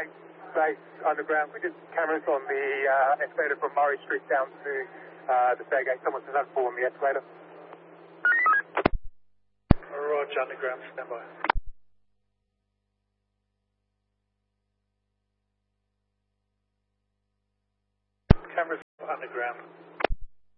base underground. We did cameras on the escalator from Murray Street down to the Fairgate. Someone says that's on the escalator. Roger, underground, stand by. Cameras underground.